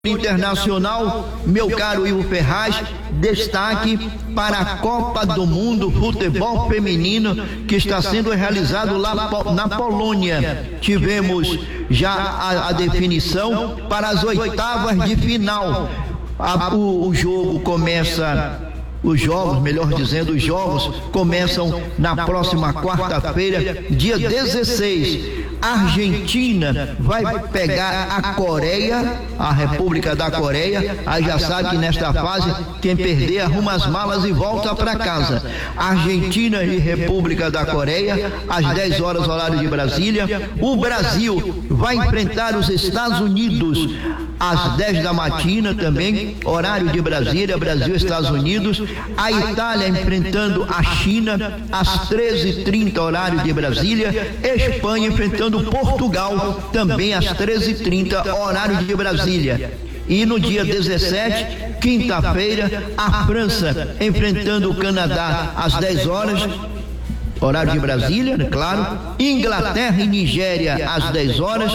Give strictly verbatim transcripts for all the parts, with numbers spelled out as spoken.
Internacional, meu caro Ivo Ferraz, destaque para a Copa do Mundo Futebol Feminino que está sendo realizado lá na Polônia. Tivemos já a, a definição para as oitavas de final. A, o, o jogo começa, os jogos, melhor dizendo, os jogos começam na próxima quarta-feira, dia dezesseis. A Argentina vai pegar a Coreia, a República da Coreia. Aí já sabe que nesta fase quem perder arruma as malas e volta para casa. Argentina e República da Coreia, às dez horas horário de Brasília. O Brasil vai enfrentar os Estados Unidos às dez da matina também, horário de Brasília, Brasil, Estados Unidos. A Itália enfrentando a China às treze e trinta horário de Brasília. Espanha enfrentando Portugal também às treze e trinta horário de Brasília. E no dia dezessete, quinta-feira, a França enfrentando o Canadá às dez horas horário de Brasília, claro. Inglaterra e Nigéria às dez horas.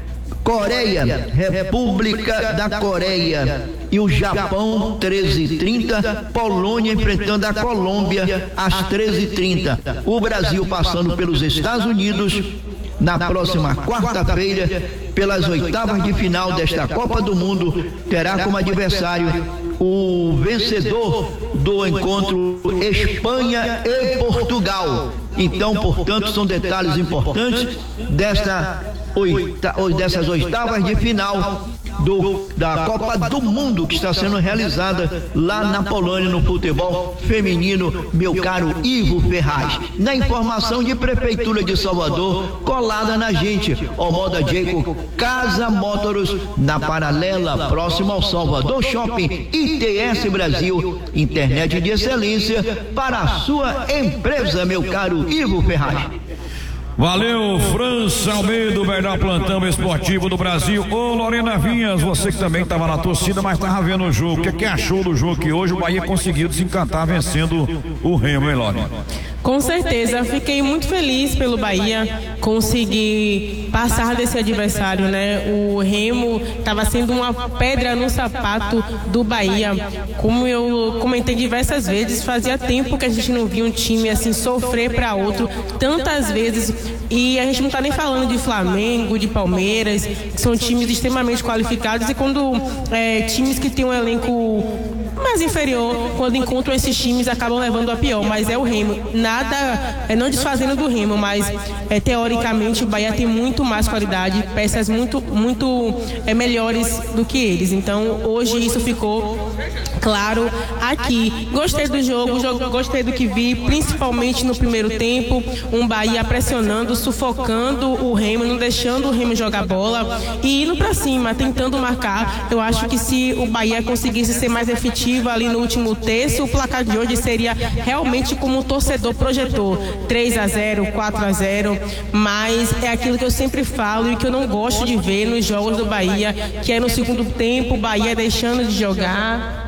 Coreia, República da Coreia e o Japão, treze e trinta. Polônia enfrentando a Colômbia às treze e trinta. O Brasil passando pelos Estados Unidos na próxima quarta-feira, pelas oitavas de final desta Copa do Mundo, terá como adversário o vencedor do encontro Espanha e Portugal. Então, portanto, são detalhes importantes desta oita, dessas oitavas de final do, da Copa do Mundo que está sendo realizada lá na Polônia no futebol feminino, meu caro Ivo Ferraz. Na informação de Prefeitura de Salvador, colada na gente, o Moda Jacob, Casa Motors, na Paralela, próximo ao Salvador Shopping, I T S Brasil, internet de excelência para a sua empresa, meu caro Ivo Ferraz. Valeu, França Almeida, o melhor plantão esportivo do Brasil. Ô Lorena Vinhas, você que também estava na torcida, mas estava vendo o jogo. O que, que achou do jogo que hoje o Bahia conseguiu desencantar vencendo o Remo, hein, Lorena? Com certeza, fiquei muito feliz pelo Bahia conseguir passar desse adversário, né? O Remo estava sendo uma pedra no sapato do Bahia. Como eu comentei diversas vezes, fazia tempo que a gente não via um time assim sofrer para outro tantas vezes. E a gente não está nem falando de Flamengo, de Palmeiras, que são times extremamente qualificados, e quando é, times que têm um elenco mais inferior, quando encontram esses times, acabam levando a pior, mas é o Remo. Nada, é, não desfazendo do Remo, mas é, teoricamente o Bahia tem muito mais qualidade, peças muito, muito é, melhores do que eles. Então hoje isso ficou claro aqui. Gostei do jogo, jogo, gostei do que vi, principalmente no primeiro tempo, um Bahia pressionando, sufocando o Remo, não deixando o Remo jogar bola e indo pra cima, tentando marcar. Eu acho que se o Bahia conseguisse ser mais efetivo ali no último terço, o placar de hoje seria realmente como o torcedor projetou, três a zero, quatro a zero, mas é aquilo que eu sempre falo e que eu não gosto de ver nos jogos do Bahia, que é no segundo tempo o Bahia deixando de jogar,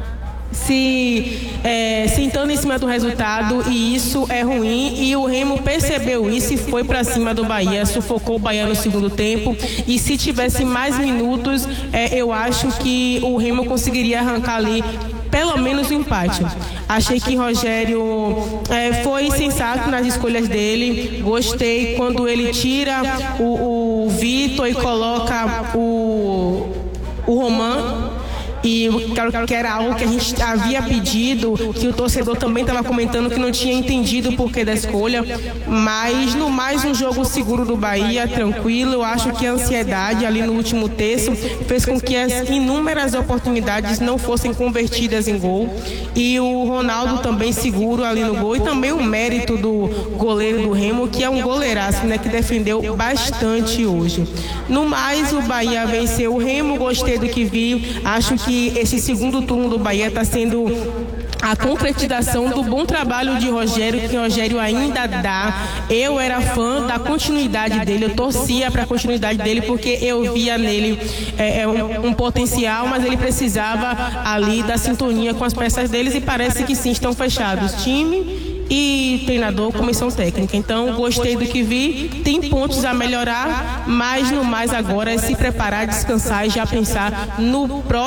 se é, sentando em cima do resultado, e isso é ruim, e o Remo percebeu isso e foi para cima do Bahia, sufocou o Bahia no segundo tempo, e se tivesse mais minutos, é, eu acho que o Remo conseguiria arrancar ali pelo menos o um empate. Achei que Rogério é, foi sensato nas escolhas dele, gostei quando ele tira o, o Vitor e coloca o, o Roman, e que era algo que a gente havia pedido, que o torcedor também estava comentando que não tinha entendido o porquê da escolha, mas no mais um jogo seguro do Bahia, tranquilo. Eu acho que a ansiedade ali no último terço fez com que as inúmeras oportunidades não fossem convertidas em gol, e o Ronaldo também seguro ali no gol, e também o mérito do goleiro do Remo, que é um goleiraço, né, que defendeu bastante hoje. No mais, o Bahia venceu o Remo, gostei do que vi, acho que que esse segundo turno do Bahia está sendo a concretização do bom trabalho de Rogério, que Rogério ainda dá. Eu era fã da continuidade dele, eu torcia para a continuidade dele, porque eu via nele é, um, um potencial, mas ele precisava ali da sintonia com as peças deles, e parece que sim, estão fechados. Time e treinador, comissão técnica. Então, gostei do que vi, tem pontos a melhorar, mas no mais agora é se preparar, descansar e já pensar no próximo